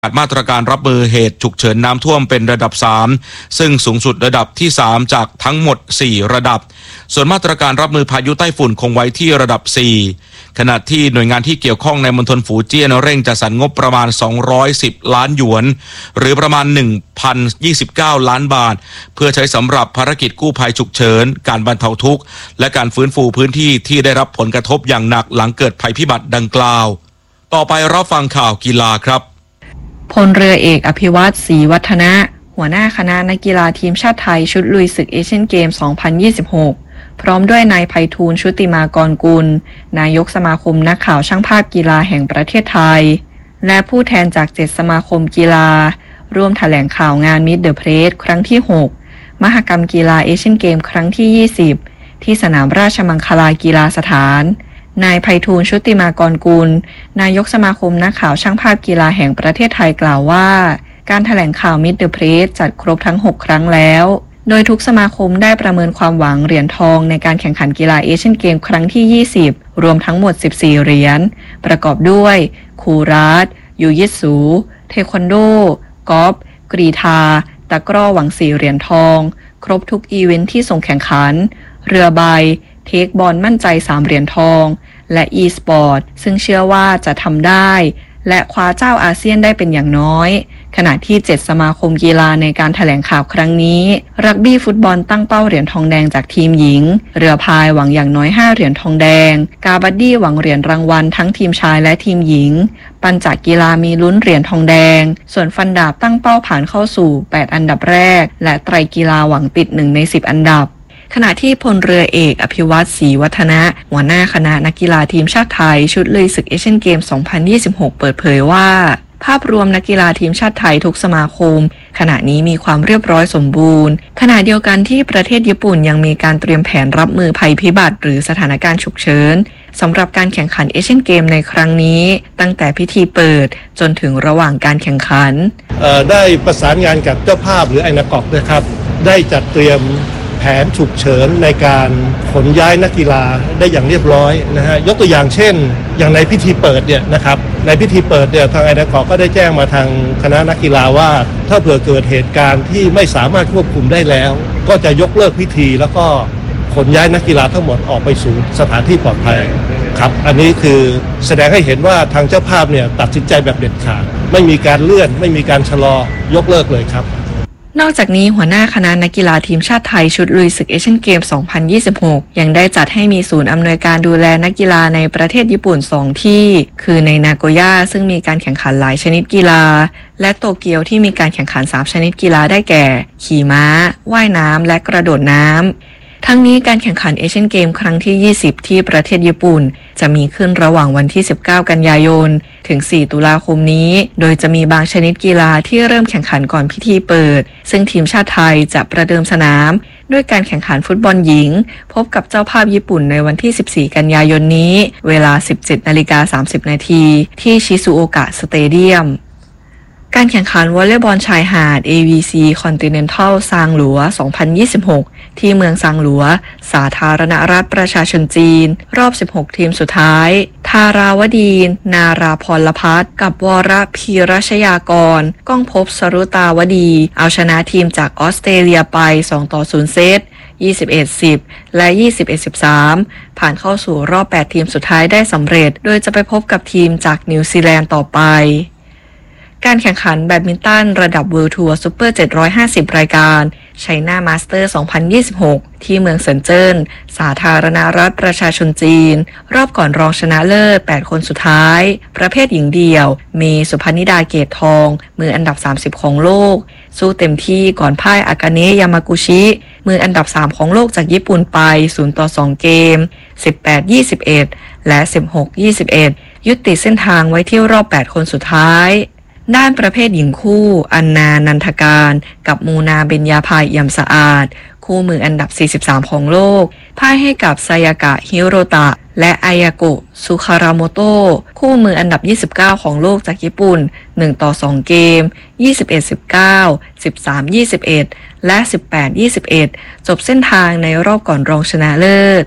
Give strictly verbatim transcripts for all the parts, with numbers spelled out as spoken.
มาตรการรับมือเหตุฉุกเฉินน้ำท่วมเป็นระดับสามซึ่งสูงสุดระดับที่สามจากทั้งหมดสี่ระดับส่วนมาตรการรับมือพายุไต้ฝุ่นคงไว้ที่ระดับสี่ขณะที่หน่วยงานที่เกี่ยวข้องในมณฑลฝูเจี้ยนเร่งจัดสรรงบประมาณสองร้อยสิบล้านหยวนหรือประมาณ หนึ่งพันยี่สิบเก้า ล้านบาทเพื่อใช้สำหรับภารกิจกู้ภัยฉุกเฉินการบรรเทาทุกข์และการฟื้นฟูพื้นที่ที่ได้รับผลกระทบอย่างหนักหลังเกิดภัยพิบัติดังกล่าวต่อไปรับฟังข่าวกีฬาครับพลเรือเอกอภิวัตรศรีวัฒนะหัวหน้าคณะนักกีฬาทีมชาติไทยชุดลุยศึกเอเชียนเกม สองพันยี่สิบหก พร้อมด้วยนายไพฑูรย์ชุติมากรกุลนายกสมาคมนักข่าวช่างภาพกีฬาแห่งประเทศไทยและผู้แทนจากเจ็ดสมาคมกีฬาร่วมแถลงข่าวงาน Meet the Press ครั้งที่ หก มหกรรมกีฬาเอเชียนเกมครั้งที่ ยี่สิบ ที่สนามราชมังคลากีฬาสถานนายไพฑูรย์ชุติมากรกุลนายกสมาคมนักข่าวช่างภาพกีฬาแห่งประเทศไทยกล่าวว่าการแถลงข่าว Meet the Press จัดครบทั้งหกครั้งแล้วโดยทุกสมาคมได้ประเมินความหวังเหรียญทองในการแข่งขันกีฬาเอเชียนเกมครั้งที่ ยี่สิบ รวมทั้งหมดสิบสี่เหรียญประกอบด้วยคูราตยูยิตสูเทควันโดกอล์ฟกรีฑาตะกร้อหวังสี่เหรียญทองครบทุกอีเวนท์ที่ส่งแข่งขันเรือใบเทคบอลมั่นใจสามเหรียญทองและ e-sport ซึ่งเชื่อว่าจะทำได้และคว้าเจ้าอาเซียนได้เป็นอย่างน้อยขณะที่เจ็ดสมาคมกีฬาในการแถลงข่าวครั้งนี้รักบี้ฟุตบอลตั้งเป้าเหรียญทองแดงจากทีมหญิงเรือพายหวังอย่างน้อยห้าเหรียญทองแดงกาบัดดี้หวังเหรียญรางวัลทั้งทีมชายและทีมหญิงปัญจกีฬามีลุ้นเหรียญทองแดงส่วนฟันดาบตั้งเป้าผ่านเข้าสู่แปดอันดับแรกและไตรกีฬาหวังติดหนึ่งในสิบอันดับขณะที่พลเรือเอกอภิวัตรศรีวัฒนะหัวหน้าคณะนักกีฬาทีมชาติไทยชุดลุยศึกเอเชียนเกม สองพันยี่สิบหก เปิดเผยว่าภาพรวมนักกีฬาทีมชาติไทยทุกสมาคมขณะนี้มีความเรียบร้อยสมบูรณ์ขณะเดียวกันที่ประเทศญี่ปุ่นยังมีการเตรียมแผนรับมือภัยพิบัติหรือสถานการณ์ฉุกเฉินสำหรับการแข่งขันเอเชียนเกมในครั้งนี้ตั้งแต่พิธีเปิดจนถึงระหว่างการแข่งขันได้ประสานงานกับเจ้าภาพหรือไอนากอกนะครับได้จัดเตรียมแผนฉุกเฉินในการขนย้ายนักกีฬาได้อย่างเรียบร้อยนะฮะยกตัวอย่างเช่นอย่างในพิธีเปิดเนี่ยนะครับในพิธีเปิดเนี่ยทางไอนากอกก็ได้แจ้งมาทางคณะนักกีฬาว่าถ้าเผื่อเกิดเหตุการณ์ที่ไม่สามารถควบคุมได้แล้วก็จะยกเลิกพิธีแล้วก็ขนย้ายนักกีฬาทั้งหมดออกไปสู่สถานที่ปลอดภัยครับอันนี้คือแสดงให้เห็นว่าทางเจ้าภาพเนี่ยตัดสินใจแบบเด็ดขาดไม่มีการเลื่อนไม่มีการชะลอยกเลิกเลยครับนอกจากนี้หัวหน้าคณะนักกีฬาทีมชาติไทยชุดลุยศึกเอเชียนเกม สองพันยี่สิบหก ยังได้จัดให้มีศูนย์อำนวยการดูแลนักกีฬาในประเทศญี่ปุ่นสองที่คือในนาโกย่าซึ่งมีการแข่งขันหลายชนิดกีฬาและโตเกียวที่มีการแข่งขันสามชนิดกีฬาได้แก่ขี่ม้าว่ายน้ำและกระโดดน้ำทั้งนี้การแข่งขันเอเชียนเกมครั้งที่ ยี่สิบ ที่ประเทศญี่ปุ่นจะมีขึ้นระหว่างวันที่ สิบเก้า กันยายนถึง สี่ ตุลาคมนี้โดยจะมีบางชนิดกีฬาที่เริ่มแข่งขันก่อนพิธีเปิดซึ่งทีมชาติไทยจะประเดิมสนามด้วยการแข่งขันฟุตบอลหญิงพบกับเจ้าภาพญี่ปุ่นในวันที่ สิบสี่ กันยายนนี้เวลา สิบเจ็ดนาฬิกาสามสิบนาที ที่ชิซุโอกะสเตเดียมการแข่งขันวอลเลย์บอลชายหาด เอ วี ซี Continental ซางหลัว สองพันยี่สิบหก ที่เมืองซางหลัวสาธารณรัฐประชาชนจีนรอบ สิบหก ทีมสุดท้ายธาราวดีนาราพรพัฒน์กับวรพีรชยากรก้องภพสรุตาวดีเอาชนะทีมจากออสเตรเลียไป สองต่อศูนย์ เซต ยี่สิบเอ็ด สิบ และ ยี่สิบเอ็ด สิบสาม ผ่านเข้าสู่รอบ แปด ทีมสุดท้ายได้สำเร็จโดยจะไปพบกับทีมจากนิวซีแลนด์ต่อไปการแข่งขันแบดมินตันระดับ World Tour Super เจ็ดร้อยห้าสิบ รายการ China Master สองพันยี่สิบหก ที่เมืองเซินเจิ้นสาธารณรัฐประชาชนจีนรอบก่อนรองชนะเลิศ แปด คนสุดท้ายประเภทหญิงเดี่ยวเมสุพนิดาเกตทองมืออันดับสามสิบของโลกสู้เต็มที่ก่อนพ่ายอากาเนะยามากุชิมืออันดับสามของโลกจากญี่ปุ่นไป ศูนย์ต่อสอง เกม สิบแปด ยี่สิบเอ็ด และ สิบหก ยี่สิบเอ็ด ยุติเส้นทางไว้ที่รอบ แปด คนสุดท้ายด้านประเภทหญิงคู่อันนานันทการกับมูนาเบญญาภายเอี่ยมสะอาดคู่มืออันดับสี่สิบสามของโลกพ่ายให้กับไซยากะฮิโรตะและอายาโกะซุคาราโมโตะคู่มืออันดับยี่สิบเก้าของโลกจากญี่ปุ่นหนึ่งต่อสองเกม ยี่สิบเอ็ด สิบเก้า สิบสาม ยี่สิบเอ็ด และ สิบแปด ยี่สิบเอ็ด จบเส้นทางในรอบก่อนรองชนะเลิศ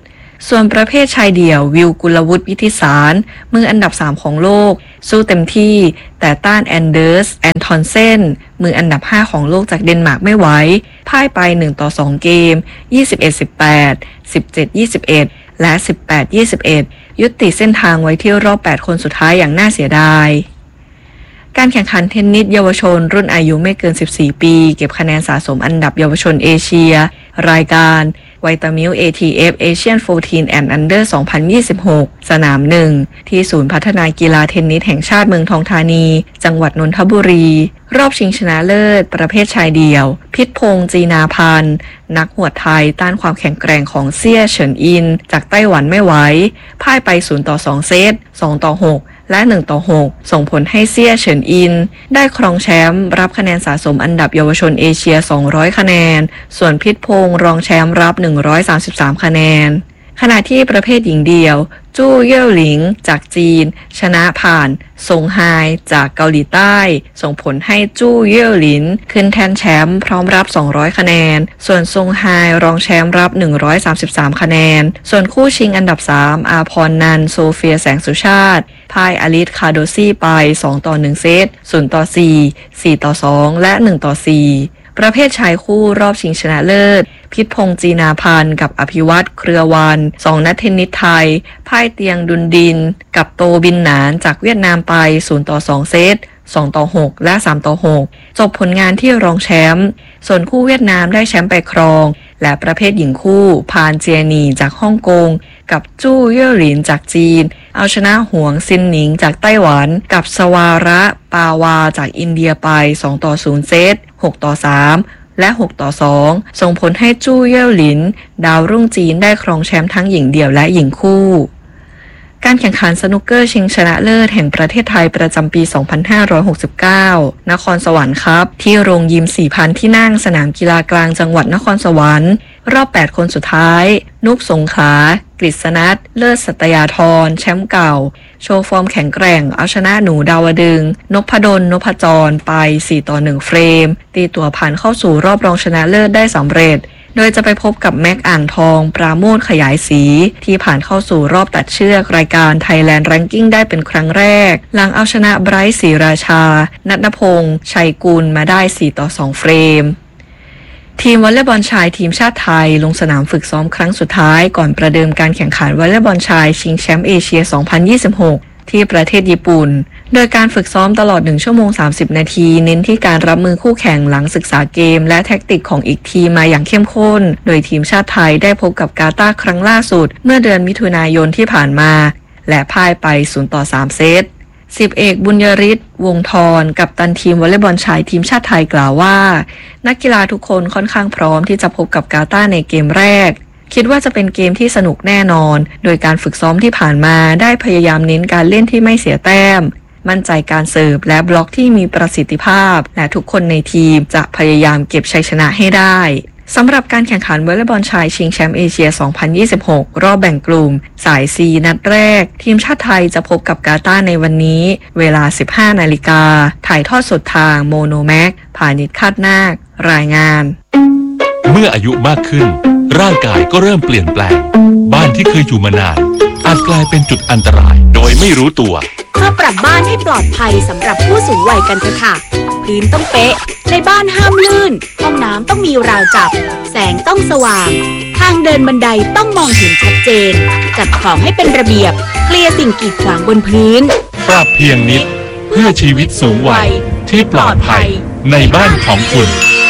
ส่วนประเภทชายเดี่ยววิวกุลวุฒิวิทิสารมืออันดับสามของโลกสู้เต็มที่แต่ต้านแอนเดอร์สแอนทอนเซนมืออันดับห้าของโลกจากเดนมาร์กไม่ไหวพ่ายไปหนึ่งต่อสองเกม ยี่สิบเอ็ด สิบแปด สิบเจ็ด ยี่สิบเอ็ด และ สิบแปด ยี่สิบเอ็ด ยุติเส้นทางไว้ที่รอบแปดคนสุดท้ายอย่างน่าเสียดายการแข่งขันเทนนิสเยาวชนรุ่นอายุไม่เกินสิบสี่ปีเก็บคะแนนสะสมอันดับเยาวชนเอเชียรายการไวตามิล เอ ที เอฟ Asian สิบสี่ and Under สองพันยี่สิบหก สนามหนึ่งที่ศูนย์พัฒนากีฬาเทนนิสแห่งชาติเมืองทองธานีจังหวัดนนทบุรีรอบชิงชนะเลิศประเภทชายเดี่ยวพิษพงษ์จีนาพันธ์นักหวดไทยต้านความแข็งแกร่งของเซี่ยเฉินอินจากไต้หวันไม่ไหวพ่ายไปศูนย์ต่อสองเซตสองต่อหกและหนึ่งต่อหกส่งผลให้เซี่ยเฉินอินได้ครองแชมป์รับคะแนนสะสมอันดับเยาวชนเอเชียสองร้อยคะแนนส่วนพิษพงษ์รองแชมป์รับหนึ่งร้อยสามสิบสามคะแนนขณะที่ประเภทหญิงเดี่ยวจู้เย่อหลิงจากจีนชนะผ่านซงไฮจากเกาหลีใต้ส่งผลให้จู้เย่อหลินขึ้นแทนแชมป์พร้อมรับสองร้อยคะแนนส่วนซงไฮรองแชมป์รับหนึ่งร้อยสามสิบสามคะแนนส่วนคู่ชิงอันดับสามอาพรนันท์โซเฟียแสงสุชาติพ่ายอลิสคาโดซี่ไปสองต่อหนึ่งเซตศูนย์ต่อสี่ สี่ต่อสองและหนึ่งต่อสี่ประเภทชายคู่รอบชิงชนะเลิศพิษพงษ์จีนาพันธ์กับอภิวัตรเครือวันสองนักเทนนิสไทยพ่ายเตียงดุนดินกับโตบินหนานจากเวียดนามไปศูนย์ต่อสองเซตสองต่อหกและสามต่อหกจบผลงานที่รองแชมป์ส่วนคู่เวียดนามได้แชมป์ไปครองและประเภทหญิงคู่พานเจียนีจากฮ่องกงกับจู้เย่อหลินจากจีนเอาชนะหวงซินหนิงจากไต้หวันกับสวาระปาวาจากอินเดียไปสองต่อศูนย์เซตหกต่อสามและหกต่อสองส่งผลให้จู้เย่อหลินดาวรุ่งจีนได้ครองแชมป์ทั้งหญิงเดี่ยวและหญิงคู่การแข่งขันสนุกเกอร์ชิงชนะเลิศแห่งประเทศไทยประจำปีสองพันห้าร้อยหกสิบเก้านครสวรรค์ครับที่โรงยิม สี่พัน ที่นั่งสนามกีฬากลางจังหวัดนครสวรรค์รอบแปดคนสุดท้ายนุกสงขลากฤษณัทเลิศสัตยาธรแชมป์เก่าโชว์ฟอร์มแข็งแกร่งเอาชนะหนูดาวดึงนพดลนพจรไปสี่ต่อหนึ่งเฟรมตีตัวผ่านเข้าสู่รอบรองชนะเลิศได้สำเร็จโดยจะไปพบกับแม็กอ่างทองปราโมทขยายสีที่ผ่านเข้าสู่รอบตัดเชือกรายการ Thailand Ranking ได้เป็นครั้งแรกหลังเอาชนะไบรท์ศรีราชาณัฐพงษ์ชัยกุลมาได้สี่ต่อสองเฟรมทีมวอลเลย์บอลชายทีมชาติไทยลงสนามฝึกซ้อมครั้งสุดท้ายก่อนประเดิมการแข่งขันวอลเลย์บอลชายชิงแชมป์เอเชียสองพันยี่สิบหกที่ประเทศญี่ปุ่นโดยการฝึกซ้อมตลอดหนึ่งชั่วโมงสามสิบนาทีเน้นที่การรับมือคู่แข่งหลังศึกษาเกมและแท็กติกของอีกทีมมาอย่างเข้มข้นโดยทีมชาติไทยได้พบกับกาตาร์ครั้งล่าสุดเมื่อเดือนมิถุนายนที่ผ่านมาและพ่ายไปศูนย์ต่อสามเซตสิบเอกบุญยริศวงศ์ธรกัปตันทีมวอลเลย์บอลชายทีมชาติไทยกล่าวว่านักกีฬาทุกคนค่อนข้างพร้อมที่จะพบกับกาตาร์ในเกมแรกคิดว่าจะเป็นเกมที่สนุกแน่นอนโดยการฝึกซ้อมที่ผ่านมาได้พยายามเน้นการเล่นที่ไม่เสียแต้มมั่นใจการเสิร์ฟและบล็อกที่มีประสิทธิภาพและทุกคนในทีมจะพยายามเก็บชัยชนะให้ได้สำหรับการแข่งขันวอลเลย์บอลชายชิงแชมป์เอเชียสองพันยี่สิบหกรอบแบ่งกลุ่มสาย C นัดแรกทีมชาติไทยจะพบกับกาตาร์ในวันนี้เวลา สิบห้านาฬิกาถ่ายทอดสดทางโมโนแม็กพาณิชย์คาดนาครายงานเมื่ออายุมากขึ้นร่างกายก็เริ่มเปลี่ยนแปลงบ้านที่เคยอยู่มานานอาจกลายเป็นจุดอันตรายโดยไม่รู้ตัวมาปรับบ้านให้ปลอดภัยสำหรับผู้สูงวัยกันเถอะค่ะพื้นต้องเป๊ะในบ้านห้ามลื่นห้องน้ำต้องมีราวจับแสงต้องสว่างทางเดินบันไดต้องมองเห็นชัดเจนจัดของให้เป็นระเบียบเคลียร์สิ่งกีดขวางบนพื้นปรับเพียงนิดเพื่อชีวิตสูงวัยที่ปลอดภัยในบ้านของคุณ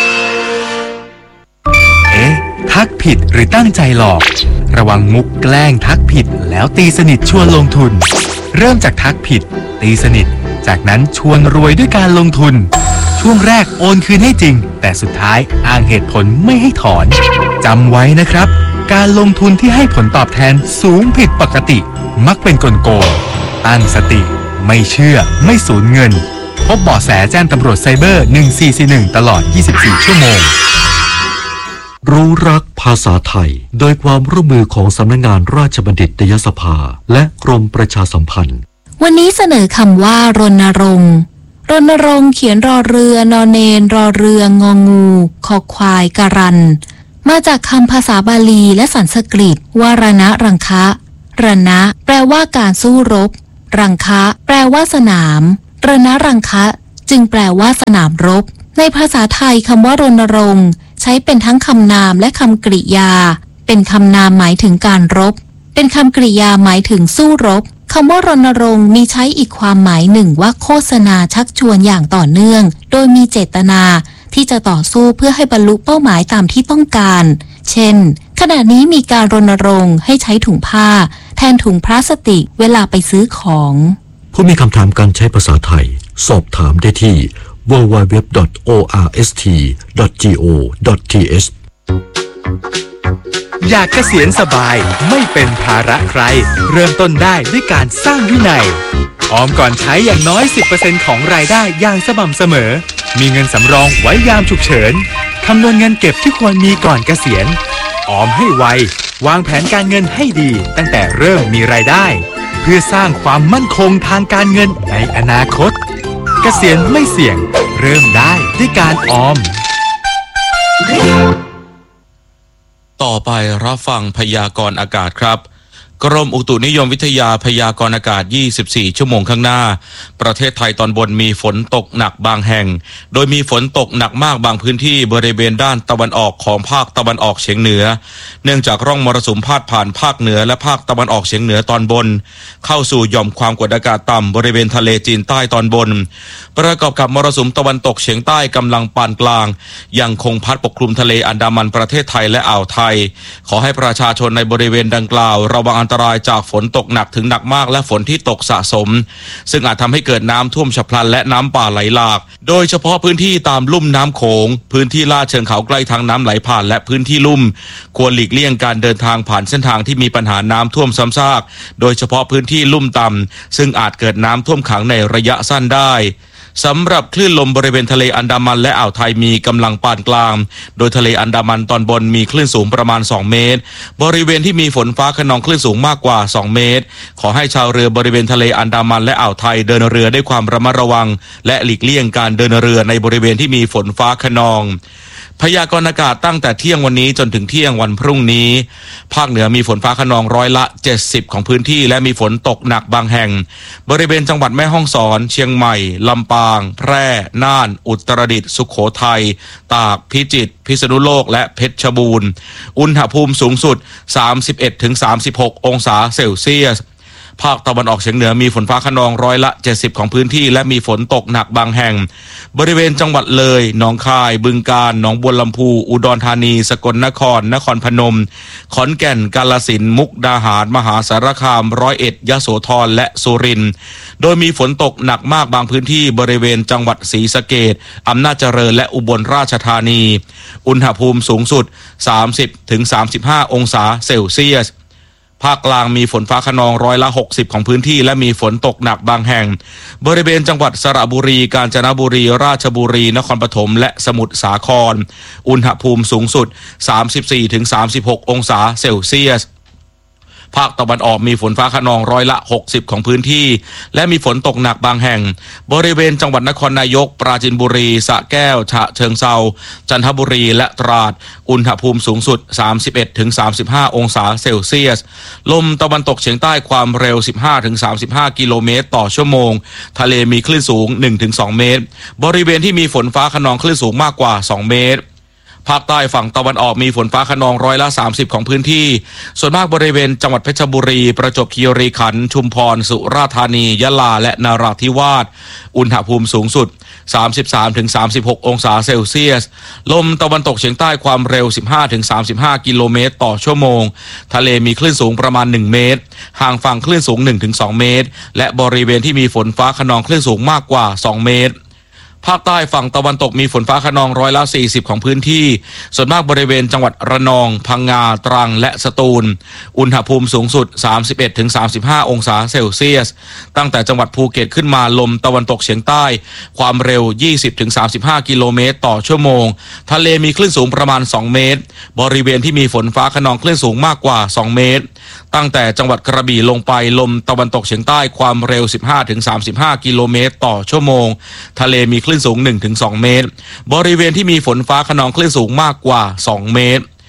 เอ๊ะทักผิดหรือตั้งใจหลอกระวังมุกแกล้งทักผิดแล้วตีสนิทชวนลงทุนเริ่มจากทักผิดตีสนิทจากนั้นชวนรวยด้วยการลงทุนช่วงแรกโอนคืนให้จริงแต่สุดท้ายอ้างเหตุผลไม่ให้ถอนจำไว้นะครับการลงทุนที่ให้ผลตอบแทนสูงผิดปกติมักเป็นกลโกงตั้งสติไม่เชื่อไม่สูญเงินพบเบาะแสแจ้งตำรวจไซเบอร์หนึ่งสี่สี่หนึ่งตลอดยี่สิบสี่ชั่วโมงรู้รักภาษาไทยโดยความร่วมมือของสำนักงานราชบัณฑิตยสภาและกรมประชาสัมพันธ์วันนี้เสนอคำว่ารณรงค์รณรงค์เขียนรอเรือนอเนนรอเรืององูคอควายการันมาจากคำภาษาบาลีและสันสกฤตว่ารณะรังคะรณะแปลว่าการสู้รบรังคะแปลว่าสนามรณรังคะจึงแปลว่าสนามรบในภาษาไทยคำว่ารณรงค์ใช้เป็นทั้งคำนามและคำกริยาเป็นคำนามหมายถึงการรบเป็นคำกริยาหมายถึงสู้รบคำว่ารณรงค์มีใช้อีกความหมายหนึ่งว่าโฆษณาชักชวนอย่างต่อเนื่องโดยมีเจตนาที่จะต่อสู้เพื่อให้บรรลุเป้าหมายตามที่ต้องการเช่นขณะนี้มีการรณรงค์ให้ใช้ถุงผ้าแทนถุงพลาสติกเวลาไปซื้อของผู้มีคำถามการใช้ภาษาไทยสอบถามได้ที่ ดับเบิลยู ดับเบิลยู ดับเบิลยู ดอท โอ อาร์ เอส ที ดอท จี โอ ดอท ที เอชอยากเกษียณสบายไม่เป็นภาระใครเริ่มต้นได้ด้วยการสร้างวินัยออมก่อนใช้อย่างน้อย สิบเปอร์เซ็นต์ ของรายได้อย่างสม่ำเสมอมีเงินสำรองไว้ยามฉุกเฉินคำนวณเงินเก็บที่ควรมีก่อนเกษียณออมให้ไววางแผนการเงินให้ดีตั้งแต่เริ่มมีรายได้เพื่อสร้างความมั่นคงทางการเงินในอนาคตเกษียณไม่เสี่ยงเริ่มได้ด้วยการออมต่อไปรับฟังพยากรณ์อากาศครับกรมอุตุนิยมวิทยาพยากรณ์อากาศยี่สิบสี่ชั่วโมงข้างหน้าประเทศไทยตอนบนมีฝนตกหนักบางแห่งโดยมีฝนตกหนักมากบางพื้นที่บริเวณด้านตะวันออกของภาคตะวันออกเฉียงเหนือเนื่องจากร่องมรสุมพาดผ่านภาคเหนือและภาคตะวันออกเฉียงเหนือตอนบนเข้าสู่หย่อมความกดอากาศต่ำบริเวณทะเลจีนใต้ตอนบนประกอบกับมรสุมตะวันตกเฉียงใต้กำลังปานกลางยังคงพัดปกคลุมทะเลอันดามันประเทศไทยและอ่าวไทยขอให้ประชาชนในบริเวณดังกล่าวระวังอันตรายจากฝนตกหนักถึงหนักมากและฝนที่ตกสะสมซึ่งอาจทำให้เกิดน้ำท่วมฉับพลันและน้ำป่าไหลหลากโดยเฉพาะพื้นที่ตามลุ่มน้ำโขงพื้นที่ลาดเชิงเขาใกล้ทางน้ำไหลผ่านและพื้นที่ลุ่มควรหลีกเลี่ยงการเดินทางผ่านเส้นทางที่มีปัญหาน้ำท่วมซ้ำซากโดยเฉพาะพื้นที่ลุ่มต่ำซึ่งอาจเกิดน้ำท่วมขังในระยะสั้นได้สำหรับคลื่นลมบริเวณทะเลอันดามันและอ่าวไทยมีกำลังปานกลางโดยทะเลอันดามันตอนบนมีคลื่นสูงประมาณสองเมตรบริเวณที่มีฝนฟ้าคะนองคลื่นสูงมากกว่าสองเมตรขอให้ชาวเรือบริเวณทะเลอันดามันและอ่าวไทยเดินเรือด้วยความระมัดระวังและหลีกเลี่ยงการเดินเรือในบริเวณที่มีฝนฟ้าคะนองพยากรณ์อากาศตั้งแต่เที่ยงวันนี้จนถึงเที่ยงวันพรุ่งนี้ภาคเหนือมีฝนฟ้าคะนองร้อยละเจ็ดสิบของพื้นที่และมีฝนตกหนักบางแห่งบริเวณจังหวัดแม่ฮ่องสอนเชียงใหม่ลำปางแพร่น่านอุตรดิตถ์สุโขทัยตากพิจิตรพิษณุโลกและเพชรบูรณ์อุณหภูมิสูงสุด สามสิบเอ็ดถึงสามสิบหก องศาเซลเซียสภาคตะวันออกเฉียงเหนือมีฝนฟ้าคะนองร้อยละเจ็ดสิบของพื้นที่และมีฝนตกหนักบางแห่งบริเวณจังหวัดเลยหนองคายบึงกาฬหนองบัวลำพูอุดรธานีสกลนครนครพนมขอนแก่นกาฬสินธุ์มุกดาหารมหาสารคามร้อยเอ็ดยโสธรและสุรินทร์โดยมีฝนตกหนักมากบางพื้นที่บริเวณจังหวัดศรีสะเกษอำนาจเจริญและอุบลราชธานีอุณหภูมิสูงสุด สามสิบถึงสามสิบห้า องศาเซลเซียสภาคกลางมีฝนฟ้าคะนองร้อยละหกสิบของพื้นที่และมีฝนตกหนักบางแห่งบริเวณจังหวัดสระบุรีกาญจนบุรีราชบุรีนครปฐมและสมุทรสาครอุณหภูมิสูงสุด สามสิบสี่ถึงสามสิบหก องศาเซลเซียสภาคตะวันออกมีฝนฟ้าคะนองร้อยละหกสิบของพื้นที่และมีฝนตกหนักบางแห่งบริเวณจังหวัดนครนายกปราจีนบุรีสระแก้วฉะเชิงเทราจันทบุรีและตราดอุณหภูมิสูงสุด สามสิบเอ็ดถึงสามสิบห้า องศาเซลเซียสลมตะวันตกเฉียงใต้ความเร็ว สิบห้าถึงสามสิบห้า กิโลเมตรต่อชั่วโมงทะเลมีคลื่นสูง หนึ่งถึงสอง เมตรบริเวณที่มีฝนฟ้าคะนองคลื่นสูงมากกว่าสองเมตรภาคใต้ฝั่งตะวันออกมีฝนฟ้าคะนองร้อยละสามสิบของพื้นที่ส่วนมากบริเวณจังหวัดเพชรบุรีประจวบคีรีขันธ์ชุมพรสุราษฎร์ธานียะลาและนราธิวาสอุณหภูมิสูงสุด สามสิบสามถึงสามสิบหก องศาเซลเซียสลมตะวันตกเฉียงใต้ความเร็ว สิบห้าถึงสามสิบห้า กิโลเมตรต่อชั่วโมงทะเลมีคลื่นสูงประมาณหนึ่งเมตรห่างฝั่งคลื่นสูง หนึ่งถึงสอง เมตรและบริเวณที่มีฝนฟ้าคะนองคลื่นสูงมากกว่าสองเมตรภาคใต้ฝั่งตะวันตกมีฝนฟ้าคะนองร้อยละสี่สิบของพื้นที่ส่วนมากบริเวณจังหวัดระนองพังงาตรังและสตูลอุณหภูมิสูงสุด สามสิบเอ็ดถึงสามสิบห้า องศาเซลเซียสตั้งแต่จังหวัดภูเก็ตขึ้นมาลมตะวันตกเฉียงใต้ความเร็ว ยี่สิบถึงสามสิบห้า กิโลเมตรต่อชั่วโมงทะเลมีคลื่นสูงประมาณสองเมตรบริเวณที่มีฝนฟ้าคะนองคลื่นสูงมากกว่าสองเมตรตั้งแต่จังหวัดกระบี่ลงไปลมตะวันตกเฉียงใต้ความเร็ว สิบห้าถึงสามสิบห้า กิโลเมตรต่อชั่วโมงทะเลมีคลื่นสูง หนึ่งถึงสอง เมตรบริเวณที่มีฝนฟ้าคะนองคลื่นสูงมากกว่าสองเมตร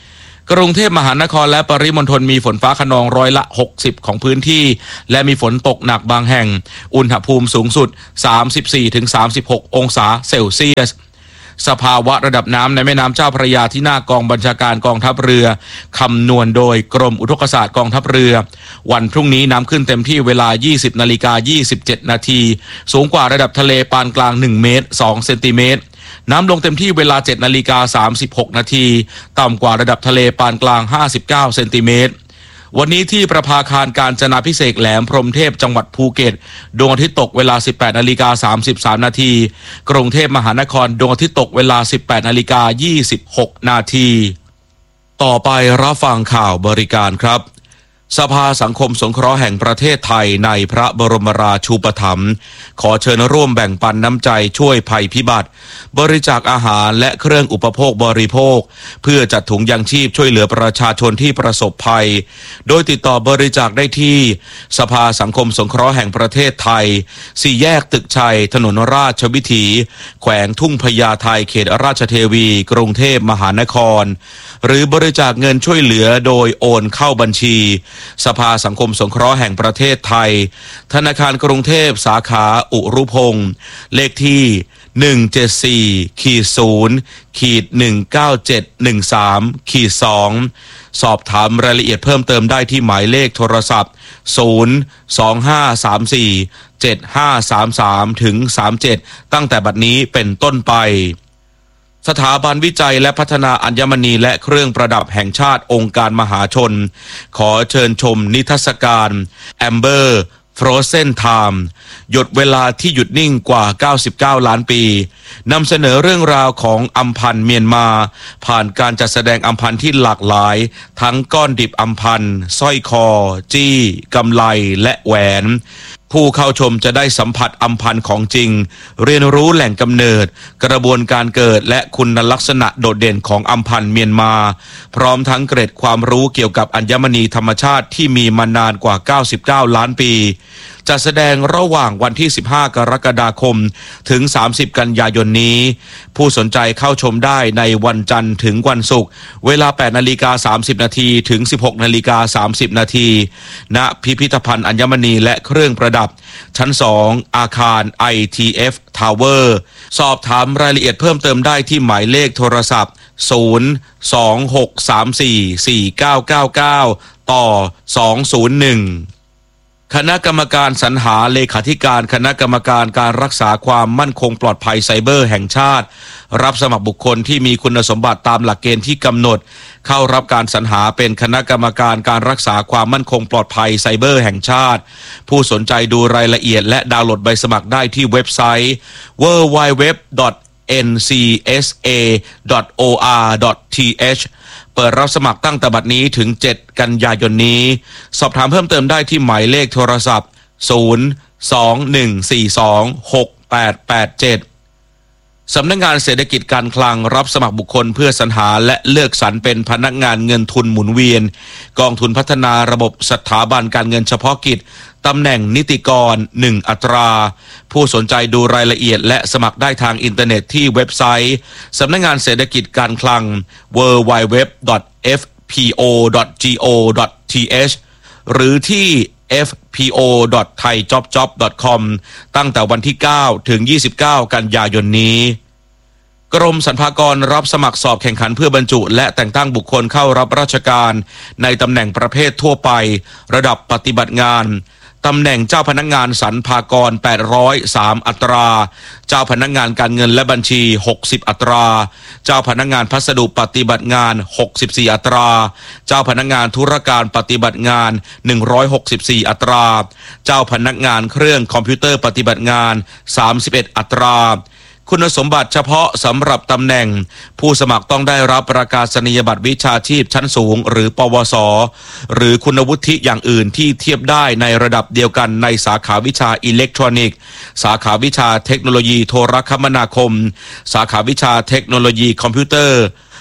กรุงเทพมหานครและปริมณฑลมีฝนฟ้าคะนองร้อยละหกสิบของพื้นที่และมีฝนตกหนักบางแห่งอุณหภูมิสูงสุด สามสิบสี่ถึงสามสิบหก องศาเซลเซียสสภาวะระดับน้ำในแม่น้ำเจ้าพระยาที่หน้ากองบัญชาการกองทัพเรือคำนวณโดยกรมอุทกศาสตร์กองทัพเรือวันพรุ่งนี้น้ำขึ้นเต็มที่เวลา ยี่สิบนาฬิกายี่สิบเจ็ดนาทีสูงกว่าระดับทะเลปานกลางหนึ่งเมตรสองเซนติเมตรน้ำลงเต็มที่เวลา เจ็ดนาฬิกาสามสิบหกนาทีต่ำกว่าระดับทะเลปานกลางห้าสิบเก้าเซนติเมตรวันนี้ที่ประภาคารกาญจนาภิเษกแหลมพรหมเทพจังหวัดภูเก็ตดวงอาทิตย์ตกเวลา สิบแปดนาฬิกาสามสิบสามนาทีกรุงเทพมหานครดวงอาทิตย์ตกเวลา สิบแปดนาฬิกายี่สิบหกนาทีต่อไปรับฟังข่าวบริการครับสภาสังคมสงเคราะห์แห่งประเทศไทยในพระบรมราชูปถัมภ์ขอเชิญร่วมแบ่งปันน้ำใจช่วยภัยพิบัติบริจาคอาหารและเครื่องอุปโภคบริโภคเพื่อจัดถุงยังชีพช่วยเหลือประชาชนที่ประสบภัยโดยติดต่อบริจาคได้ที่สภาสังคมสงเคราะห์แห่งประเทศไทยสี่แยกตึกชัยถนนราชวิถีแขวงทุ่งพญาไทเขตราชเทวีกรุงเทพมหานครหรือบริจาคเงินช่วยเหลือโดยโอนเข้าบัญชีสภาสังคมสงเคราะห์แห่งประเทศไทยธนาคารกรุงเทพสาขาอุรุพงศ์เลขที่หนึ่งเจ็ดสี่ ศูนย์ หนึ่งเก้าเจ็ด หนึ่งสาม สอง สอบถามรายละเอียดเพิ่มเติมได้ที่หมายเลขโทรศัพท์ศูนย์ สอง ห้า สาม สี่ เจ็ด ห้า สาม สาม ถึง สามสิบเจ็ดตั้งแต่บัดนี้เป็นต้นไปสถาบันวิจัยและพัฒนาอัญมณีและเครื่องประดับแห่งชาติองค์การมหาชนขอเชิญชมนิทรรศการ Amber Frozen Time หยดเวลาที่หยุดนิ่งกว่าเก้าสิบเก้าล้านปีนำเสนอเรื่องราวของอัมพันธ์เมียนมาผ่านการจัดแสดงอัมพันธ์ที่หลากหลายทั้งก้อนดิบอัมพันธ์สร้อยคอจี้กำไลและแหวนผู้เข้าชมจะได้สัมผัสอัมพันธ์ของจริงเรียนรู้แหล่งกำเนิดกระบวนการเกิดและคุณลักษณะโดดเด่นของอัมพันธ์เมียนมาพร้อมทั้งเกร็ดความรู้เกี่ยวกับอัญมณีธรรมชาติที่มีมานานกว่าเก้าสิบเก้าล้านปีจะแสดงระหว่างวันที่สิบห้ากรกฎาคมถึงสามสิบกันยายนนี้ผู้สนใจเข้าชมได้ในวันจันทร์ถึงวันศุกร์เวลา แปดนาฬิกาสามสิบนาทีถึง สิบหกนาฬิกาสามสิบนาทีณพิพิธภัณฑ์อัญมณีและเครื่องประดับชั้นสองอาคาร ไอ ที เอฟ Tower สอบถามรายละเอียดเพิ่มเติมได้ที่หมายเลขโทรศัพท์ศูนย์ สอง หก สาม สี่ สี่ เก้า เก้า เก้าต่อสองศูนย์หนึ่งคณะกรรมการสรรหาเลขาธิการคณะกรรมการการรักษาความมั่นคงปลอดภัยไซเบอร์แห่งชาติรับสมัครบุคคลที่มีคุณสมบัติตามหลักเกณฑ์ที่กำหนดเข้ารับการสรรหาเป็นคณะกรรมการการรักษาความมั่นคงปลอดภัยไซเบอร์แห่งชาติผู้สนใจดูรายละเอียดและดาวน์โหลดใบสมัครได้ที่เว็บไซต์ ดับเบิลยู ดับเบิลยู ดับเบิลยู ดอท เอ็น ซี เอส เอ ดอท โอ อาร์ ดอท ที เอชเปิดรับสมัครตั้งแต่บัดนี้ถึงเจ็ดกันยายนนี้สอบถามเพิ่มเติมได้ที่หมายเลขโทรศัพท์ศูนย์ สอง หนึ่ง สี่ สอง หก แปด แปด เจ็ดสำนักงานเศรษฐกิจการคลังรับสมัครบุคคลเพื่อสรรหาและเลือกสรรเป็นพนักงานเงินทุนหมุนเวียนกองทุนพัฒนาระบบสถาบันการเงินเฉพาะกิจตำแหน่งนิติกรหนึ่งอัตราผู้สนใจดูรายละเอียดและสมัครได้ทางอินเทอร์เน็ตที่เว็บไซต์สำนักงานเศรษฐกิจการคลัง ดับเบิลยู ดับเบิลยู ดับเบิลยู ดอท เอฟ พี โอ ดอท จี โอ ดอท ที เอช หรือที่ เอฟ พี โอ ดอท ไทยจ็อบจ็อบ ดอท คอม ตั้งแต่วันที่เก้าถึงยี่สิบเก้ากันยายนนี้กรมสรรพากรรับสมัครสอบแข่งขันเพื่อบรรจุและแต่งตั้งบุคคลเข้ารับราชการในตำแหน่งประเภททั่วไประดับปฏิบัติงานตำแหน่งเจ้าพนักงานสรรพากรแปดร้อยสามอัตราเจ้าพนักงานการเงินและบัญชีหกสิบอัตราเจ้าพนักงานพัสดุปฏิบัติงานหกสิบสี่อัตราเจ้าพนักงานธุรการปฏิบัติงานหนึ่งร้อยหกสิบสี่อัตราเจ้าพนักงานเครื่องคอมพิวเตอร์ปฏิบัติงานสามสิบเอ็ดอัตราคุณสมบัติเฉพาะสำหรับตำแหน่งผู้สมัครต้องได้รับประกาศนียบัตรวิชาชีพชั้นสูงหรือปวสหรือคุณวุฒิอย่างอื่นที่เทียบได้ในระดับเดียวกันในสาขาวิชาอิเล็กทรอนิกส์สาขาวิชาเทคโนโลยีโทรคมนาคมสาขาวิชาเทคโนโลยีคอมพิวเตอร์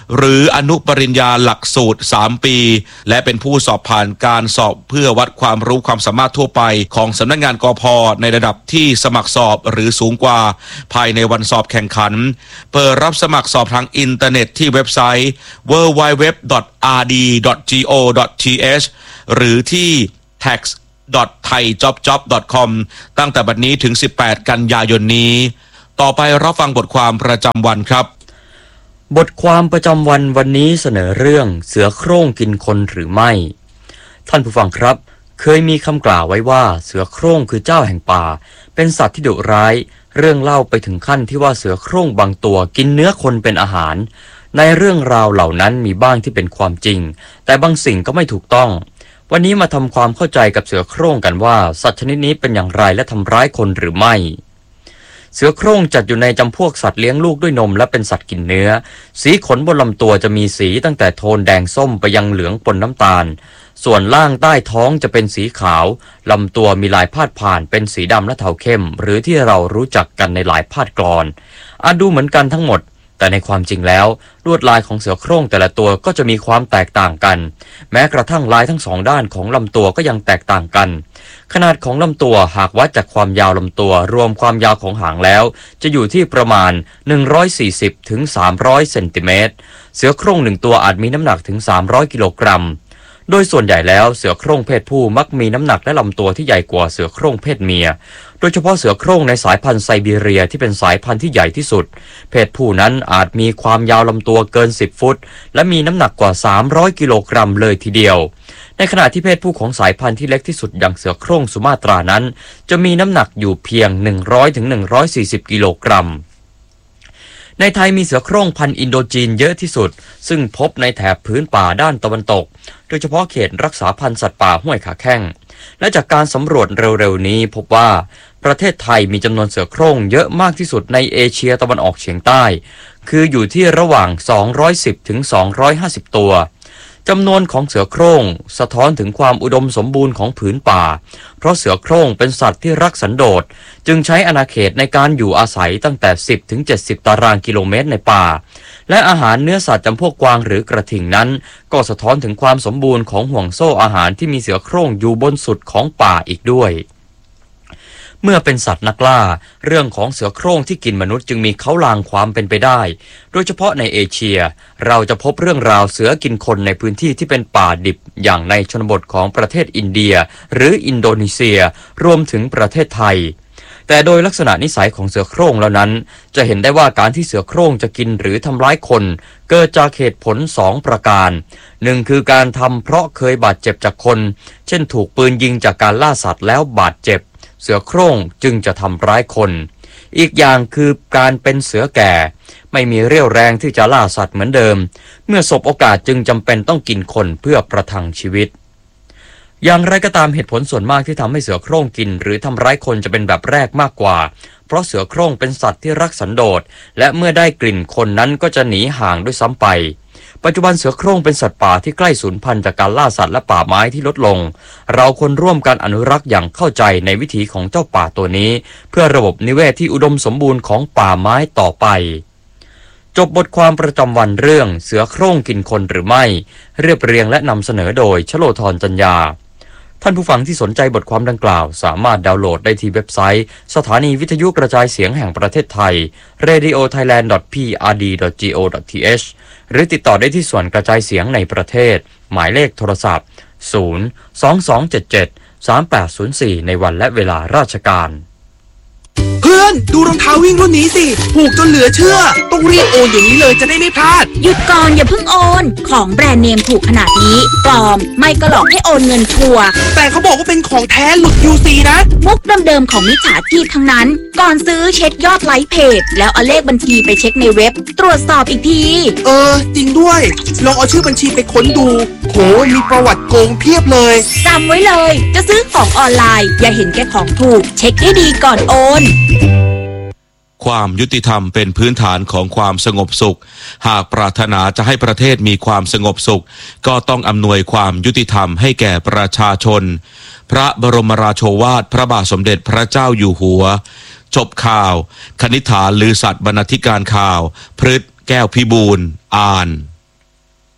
หรืออนุปริญญาหลักสูตรสามปีและเป็นผู้สอบผ่านการสอบเพื่อวัดความรู้ความสามารถทั่วไปของสำนักงานกพ.ในระดับที่สมัครสอบหรือสูงกว่าภายในวันสอบแข่งขันเปิดรับสมัครสอบทางอินเทอร์เน็ตที่เว็บไซต์ ดับเบิลยู ดับเบิลยู ดับเบิลยู ดอท อาร์ ดี ดอท จี โอ ดอท ที เอช หรือที่ tax ดอท ไทยจ็อบจ็อบ ดอท คอม ตั้งแต่บัดนี้ถึงสิบแปดกันยายนนี้ต่อไปรับฟังบทความประจำวันครับบทความประจำวันวันนี้เสนอเรื่องเสือโคร่งกินคนหรือไม่ท่านผู้ฟังครับเคยมีคำกล่าวไว้ว่าเสือโคร่งคือเจ้าแห่งป่าเป็นสัตว์ที่ดุร้ายเรื่องเล่าไปถึงขั้นที่ว่าเสือโคร่งบางตัวกินเนื้อคนเป็นอาหารในเรื่องราวเหล่านั้นมีบ้างที่เป็นความจริงแต่บางสิ่งก็ไม่ถูกต้องวันนี้มาทำความเข้าใจกับเสือโคร่งกันว่าสัตว์ชนิดนี้เป็นอย่างไรและทำร้ายคนหรือไม่เสือโคร่งจัดอยู่ในจำพวกสัตว์เลี้ยงลูกด้วยนมและเป็นสัตว์กินเนื้อสีขนบนลำตัวจะมีสีตั้งแต่โทนแดงส้มไปยังเหลืองปนน้ำตาลส่วนล่างใต้ท้องจะเป็นสีขาวลำตัวมีลายพาดผ่านเป็นสีดำและเทาเข้มหรือที่เรารู้จักกันในหลายพาดกลอนอาจดูเหมือนกันทั้งหมดแต่ในความจริงแล้วลวดลายของเสือโคร่งแต่ละตัวก็จะมีความแตกต่างกันแม้กระทั่งลายทั้งสองด้านของลำตัวก็ยังแตกต่างกันขนาดของลำตัวหากวัดจากความยาวลำตัวรวมความยาวของหางแล้วจะอยู่ที่ประมาณหนึ่งร้อยสี่สิบถึงสามร้อยเซนติเมตรเสือโคร่งหนึ่งตัวอาจมีน้ำหนักถึงสามร้อยกิโลกรัมโดยส่วนใหญ่แล้วเสือโคร่งเพศผู้มักมีน้ำหนักและลำตัวที่ใหญ่กว่าเสือโคร่งเพศเมียโดยเฉพาะเสือโคร่งในสายพันธุ์ไซบีเรียที่เป็นสายพันธุ์ที่ใหญ่ที่สุดเพศผู้นั้นอาจมีความยาวลำตัวเกินสิบฟุตและมีน้ำหนักกว่าสามร้อยกิโลกรัมเลยทีเดียวในขณะที่เพศผู้ของสายพันธุ์ที่เล็กที่สุดอย่างเสือโคร่งสุมาตรานั้นจะมีน้ำหนักอยู่เพียงหนึ่งร้อยถึงหนึ่งร้อยสี่สิบกิโลกรัมในไทยมีเสือโคร่งพันธุ์อินโดจีนเยอะที่สุดซึ่งพบในแถบพื้นป่าด้านตะวันตกโดยเฉพาะเขตรักษาพันธุ์สัตว์ป่าห้วยขาแข้งและจากการสำรวจเร็วๆนี้พบว่าประเทศไทยมีจำนวนเสือโคร่งเยอะมากที่สุดในเอเชียตะวันออกเฉียงใต้คืออยู่ที่ระหว่างสองร้อยสิบถึงสองร้อยห้าสิบตัวจำนวนของเสือโคร่งสะท้อนถึงความอุดมสมบูรณ์ของผืนป่าเพราะเสือโคร่งเป็นสัตว์ที่รักสันโดษจึงใช้อาณาเขตในการอยู่อาศัยตั้งแต่สิบถึงเจ็ดสิบตารางกิโลเมตรในป่าและอาหารเนื้อสัตว์จำพวกกวางหรือกระทิงนั้นก็สะท้อนถึงความสมบูรณ์ของห่วงโซ่อาหารที่มีเสือโคร่งอยู่บนสุดของป่าอีกด้วยเมื่อเป็นสัตว์นักล่าเรื่องของเสือโคร่งที่กินมนุษย์จึงมีเขาลางความเป็นไปได้โดยเฉพาะในเอเชียเราจะพบเรื่องราวเสือกินคนในพื้นที่ที่เป็นป่าดิบอย่างในชนบทของประเทศอินเดียหรืออินโดนีเซียรวมถึงประเทศไทยแต่โดยลักษณะนิสัยของเสือโคร่งแล้วนั้นจะเห็นได้ว่าการที่เสือโคร่งจะกินหรือทำร้ายคนเกิดจากเหตุผลสองประการหนึ่งคือการทำเพราะเคยบาดเจ็บจากคนเช่นถูกปืนยิงจากการล่าสัตว์แล้วบาดเจ็บเสือโคร่งจึงจะทำร้ายคนอีกอย่างคือการเป็นเสือแก่ไม่มีเรี่ยวแรงที่จะล่าสัตว์เหมือนเดิมเมื่อสบโอกาสจึงจำเป็นต้องกินคนเพื่อประทังชีวิตอย่างไรก็ตามเหตุผลส่วนมากที่ทำให้เสือโคร่งกินหรือทำร้ายคนจะเป็นแบบแรกมากกว่าเพราะเสือโคร่งเป็นสัตว์ที่รักสันโดษและเมื่อได้กลิ่นคนนั้นก็จะหนีห่างด้วยซ้ำไปปัจจุบันเสือโคร่งเป็นสัตว์ป่าที่ใกล้สูญพันธุ์จากการล่าสัตว์และป่าไม้ที่ลดลงเราควรร่วมกันอนุรักษ์อย่างเข้าใจในวิถีของเจ้าป่าตัวนี้เพื่อระบบนิเวศที่อุดมสมบูรณ์ของป่าไม้ต่อไปจบบทความประจำวันเรื่องเสือโคร่งกินคนหรือไม่เรียบเรียงและนำเสนอโดยชโลธรจัญญาท่านผู้ฟังที่สนใจบทความดังกล่าวสามารถดาวน์โหลดได้ที่เว็บไซต์สถานีวิทยุกระจายเสียงแห่งประเทศไทย เรดิโอไทยแลนด์ ดอท พี อาร์ ดี ดอท จี โอ ดอท ที เอช หรือติดต่อได้ที่ส่วนกระจายเสียงในประเทศหมายเลขโทรศัพท์ ศูนย์ สอง สอง เจ็ด เจ็ด สาม แปด ศูนย์ สี่ ในวันและเวลาราชการเพื่อนดูรองเท้าวิ่งรุ่นนี้สิถูกจนเหลือเชื่อต้องรีบโอนเดี๋ยวนี้เลยจะได้ไม่พลาดหยุดก่อนอย่าเพิ่งโอนของแบรนด์เนมถูกขนาดนี้ปลอมไม่ก็หลอกให้โอนเงินชัวร์แต่เขาบอกว่าเป็นของแท้หลุด ยู ซี นะมุกเดิมๆของมิจฉาชีพทั้งนั้นก่อนซื้อเช็คยอดไลค์เพจแล้วเอาเลขบัญชีไปเช็คในเว็บตรวจสอบอีกทีเออจริงด้วยลองเอาชื่อบัญชีไปค้นดูโหมีประวัติโกงเพียบเลยจำไว้เลยจะซื้อของออนไลน์อย่าเห็นแค่ของถูกเช็คให้ดีก่อนโอนความยุติธรรมเป็นพื้นฐานของความสงบสุขหากปรารถนาจะให้ประเทศมีความสงบสุขก็ต้องอำนวยความยุติธรรมให้แก่ประชาชนพระบรมราโชวาทพระบาทสมเด็จพระเจ้าอยู่หัวจบข่าวคณิษฐาลือสัตย์บรรณาธิการข่าวพฤทธิ์แก้วพิบูลย์อ่าน